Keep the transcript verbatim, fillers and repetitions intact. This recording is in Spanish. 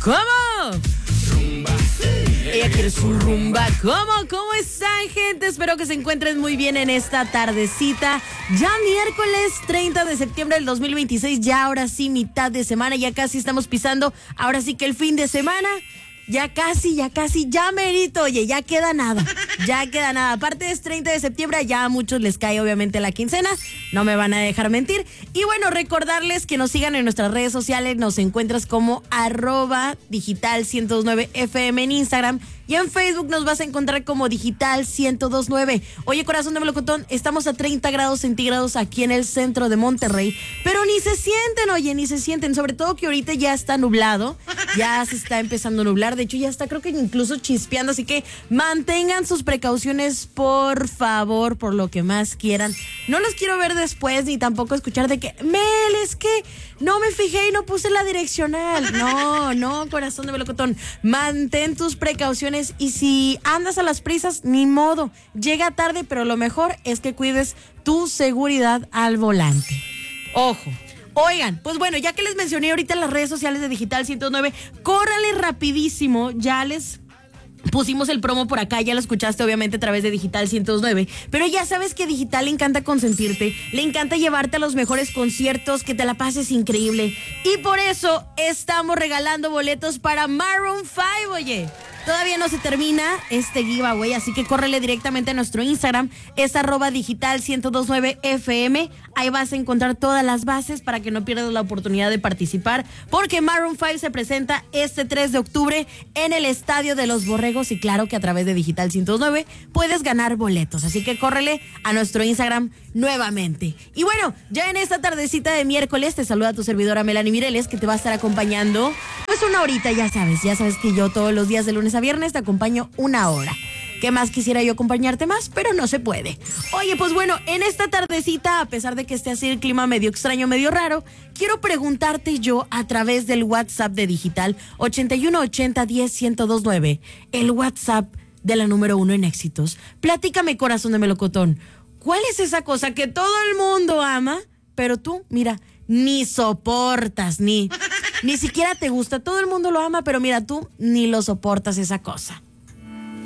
¿Cómo? Ella quiere su rumba. ¿Cómo? ¿Cómo están, gente? Espero que se encuentren muy bien en esta tardecita. Ya miércoles treinta de septiembre del dos mil veintiséis. Ya ahora sí, mitad de semana. Ya casi estamos pisando. Ahora sí que el fin de semana. Ya casi, ya casi, ya merito. Oye, ya queda nada. Ya queda nada. Aparte es treinta de septiembre, ya a muchos les cae obviamente la quincena. No me van a dejar mentir. Y bueno, recordarles que nos sigan en nuestras redes sociales. Nos encuentras como arroba digital ciento dos nueve F M en Instagram. Y en Facebook nos vas a encontrar como digital ciento dos nueve. Oye, corazón de melocotón, estamos a treinta grados centígrados aquí en el centro de Monterrey. Pero ni se sienten, oye, ni se sienten. Sobre todo que ahorita ya está nublado. Ya se está empezando a nublar. De hecho, ya está, creo que incluso chispeando. Así que mantengan sus precauciones, por favor, por lo que más quieran. No los quiero ver después ni tampoco escuchar de que, Mel, es que no me fijé y no puse la direccional. No, no, corazón de melocotón. Mantén tus precauciones y si andas a las prisas, ni modo. Llega tarde, pero lo mejor es que cuides tu seguridad al volante. Ojo. Oigan, pues bueno, ya que les mencioné ahorita las redes sociales de Digital ciento nueve, córrale rapidísimo, ya les pusimos el promo por acá, ya lo escuchaste obviamente a través de Digital ciento nueve, pero ya sabes que Digital le encanta consentirte, le encanta llevarte a los mejores conciertos, que te la pases increíble, y por eso estamos regalando boletos para Maroon cinco, oye. Todavía no se termina este giveaway, así que córrele directamente a nuestro Instagram, es arroba digital ciento dos nueve F M. Ahí vas a encontrar todas las bases para que no pierdas la oportunidad de participar, porque Maroon cinco se presenta este tres de octubre en el Estadio de los Borregos y claro que a través de Digital ciento nueve puedes ganar boletos, así que córrele a nuestro Instagram nuevamente. Y bueno, ya en esta tardecita de miércoles te saluda tu servidora Melanie Mireles, que te va a estar acompañando pues una horita, ya sabes, ya sabes que yo todos los días de lunes a viernes te acompaño una hora. ¿Qué más quisiera yo acompañarte más? Pero no se puede. Oye, pues bueno, en esta tardecita, a pesar de que esté así el clima medio extraño, medio raro, quiero preguntarte yo a través del WhatsApp de Digital ochenta y uno ochenta diez ciento dos nueve, el WhatsApp de la número uno en éxitos. Platícame, corazón de melocotón, ¿cuál es esa cosa que todo el mundo ama, pero tú, mira, ni soportas, ni, ni siquiera te gusta? Todo el mundo lo ama, pero mira, tú ni lo soportas esa cosa.